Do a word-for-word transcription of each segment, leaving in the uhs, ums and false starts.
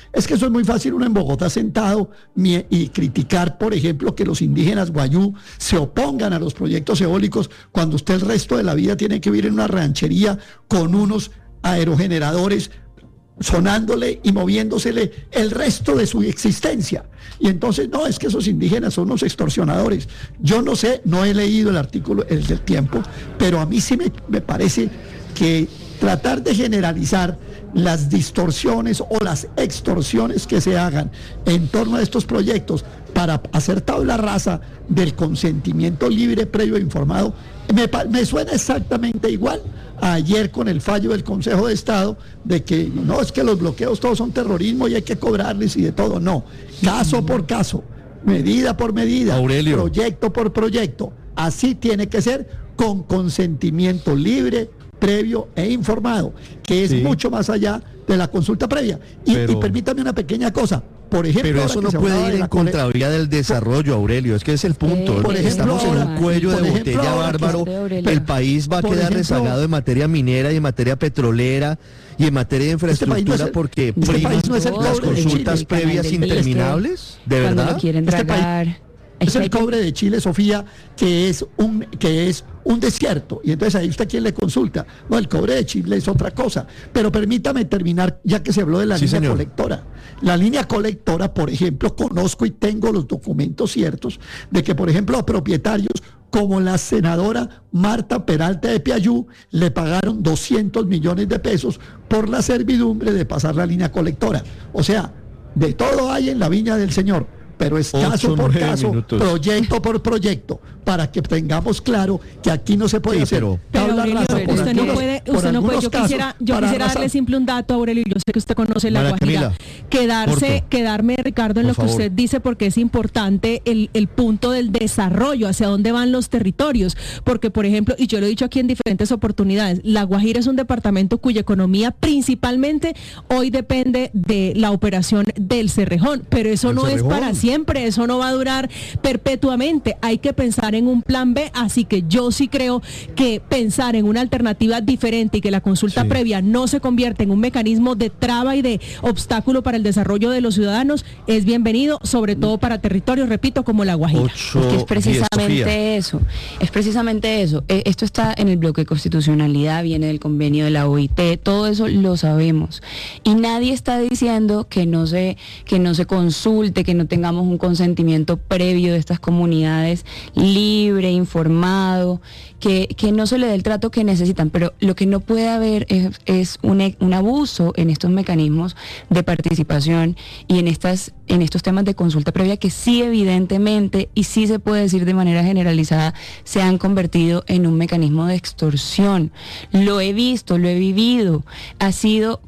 Es que eso es muy fácil uno en Bogotá sentado y criticar, por ejemplo, que los indígenas guayú se opongan a los proyectos eólicos cuando usted el resto de la vida tiene que vivir en una ranchería con unos aerogeneradores sonándole y moviéndosele el resto de su existencia. Y entonces, no, es que esos indígenas son unos extorsionadores. Yo no sé, no he leído el artículo, el del Tiempo, pero a mí sí me, me parece que tratar de generalizar las distorsiones o las extorsiones que se hagan en torno a estos proyectos para hacer tabla rasa del consentimiento libre, previo e informado, me, me suena exactamente igual a ayer con el fallo del Consejo de Estado de que no, es que los bloqueos todos son terrorismo y hay que cobrarles y de todo. No, caso por caso, medida por medida, Aurelio, proyecto por proyecto, así tiene que ser, con consentimiento libre, previo e informado, que es sí. mucho más allá de la consulta previa. Y, pero, y permítame una pequeña cosa, por ejemplo... Pero eso no puede ir en contravía del desarrollo, Aurelio, es que es el punto. Por ejemplo, Estamos ahora, en un cuello de ejemplo, botella bárbaro, el país va a quedar ejemplo, rezagado en materia minera y en materia petrolera y en materia de infraestructura este no el, porque este priman no es el las consultas Chile, previas interminables, ¿de verdad? Cuando lo quieren dragar... Este es el cobre de Chile, Sofía, que es un que es un desierto. Y entonces ahí usted quién le consulta. No, el cobre de Chile es otra cosa. Pero permítame terminar, ya que se habló de la sí, línea señor. colectora. La línea colectora, por ejemplo, conozco y tengo los documentos ciertos de que, por ejemplo, a propietarios como la senadora Marta Peralta de Piayú le pagaron doscientos millones de pesos por la servidumbre de pasar la línea colectora. O sea, de todo hay en la viña del Señor, pero es caso por caso, minutos. proyecto por proyecto, para que tengamos claro que aquí no se puede sí, hacer pero, pero Aurelio, raza, usted no algunos, puede, usted no puede, yo quisiera, yo quisiera darle simple un dato, Aurelio, yo sé que usted conoce la María Guajira, Camila, quedarse, corto. quedarme, Ricardo, en por lo favor. que usted dice, porque es importante el, el punto del desarrollo, hacia dónde van los territorios, porque, por ejemplo, y yo lo he dicho aquí en diferentes oportunidades, la Guajira es un departamento cuya economía principalmente hoy depende de la operación del Cerrejón, pero eso el no Cerrejón. es para siempre, eso no va a durar perpetuamente, hay que pensar en un plan B, así que yo sí creo que pensar en una alternativa diferente y que la consulta sí. previa no se convierta en un mecanismo de traba y de obstáculo para el desarrollo de los ciudadanos es bienvenido, sobre todo para territorios, repito, como la Guajira. Ocho, Porque es precisamente diez, eso, es precisamente eso. Eh, esto está en el bloque de constitucionalidad, viene del convenio de la O I T, todo eso lo sabemos. Y nadie está diciendo que no se, que no se consulte, que no tengamos un consentimiento previo de estas comunidades libre, informado, que, que no se le dé el trato que necesitan, pero lo que no puede haber es, es un, un abuso en estos mecanismos de participación y en estas en estos temas de consulta previa que sí evidentemente y sí se puede decir de manera generalizada se han convertido en un mecanismo de extorsión. Lo he visto, lo he vivido, ha sido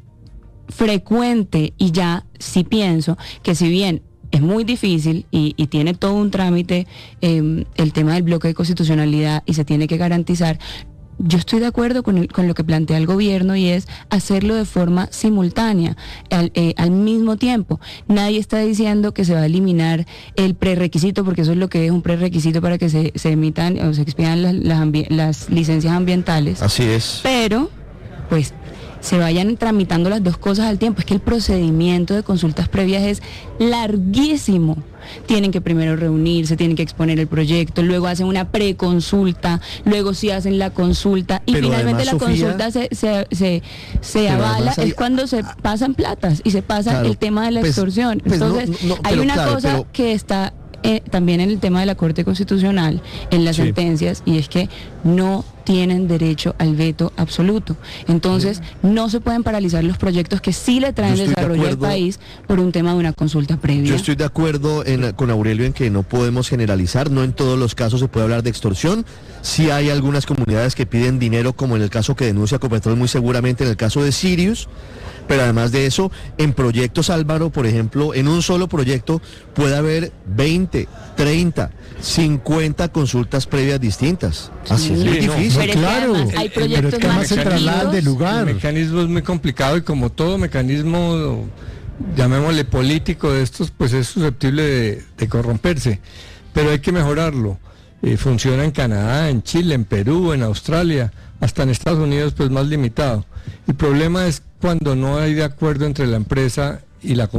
frecuente y ya sí pienso que si bien es muy difícil y, y tiene todo un trámite eh, el tema del bloque de constitucionalidad y se tiene que garantizar. Yo estoy de acuerdo con, el, con lo que plantea el gobierno y es hacerlo de forma simultánea, al, eh, al mismo tiempo. Nadie está diciendo que se va a eliminar el prerequisito, porque eso es lo que es un prerequisito para que se, se emitan o se expidan las, las, las licencias ambientales. Así es. Pero, pues, se vayan tramitando las dos cosas al tiempo. Es que el procedimiento de consultas previas es larguísimo. Tienen que primero reunirse, tienen que exponer el proyecto, luego hacen una preconsulta, luego sí hacen la consulta y pero finalmente además, la Sofía, consulta se, se, se, se avala, hay, es cuando se pasan platas y se pasa claro, el tema de la pues, extorsión. Pues Entonces, no, no, hay una claro, cosa pero... que está eh, también en el tema de la Corte Constitucional, en las sí. sentencias, y es que no tienen derecho al veto absoluto. Entonces, no se pueden paralizar los proyectos que sí le traen desarrollo al país por un tema de una consulta previa. Yo estoy de acuerdo en, con Aurelio en que no podemos generalizar, no en todos los casos se puede hablar de extorsión. Sí hay algunas comunidades que piden dinero, como en el caso que denuncia Ecopetrol, muy seguramente en el caso de Sirius. Pero además de eso, en proyectos, Álvaro, por ejemplo, en un solo proyecto puede haber veinte, treinta, cincuenta consultas previas distintas. Así sí, es muy no, difícil. Pero claro, es hay proyectos pero es más se traslada del lugar. El mecanismo es muy complicado y como todo mecanismo, llamémosle político de estos, pues es susceptible de, de corromperse. Pero hay que mejorarlo. Eh, funciona en Canadá, en Chile, en Perú, en Australia, hasta en Estados Unidos, pues más limitado. El problema es cuando no hay de acuerdo entre la empresa y la comunidad.